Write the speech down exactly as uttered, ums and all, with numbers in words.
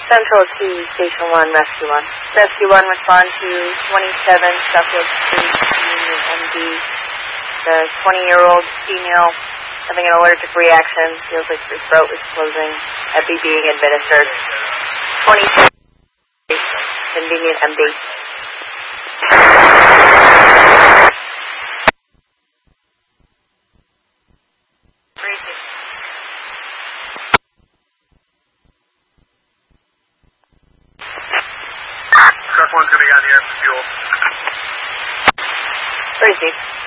Central to Station one, Rescue one. Rescue one, respond to twenty-seven Suffolk Street, Union M D. The twenty-year-old female having an allergic reaction, feels like her throat is closing, epi being administered. twenty-seven Convenient M D. Truck one's going to be on here for fuel. Tracy.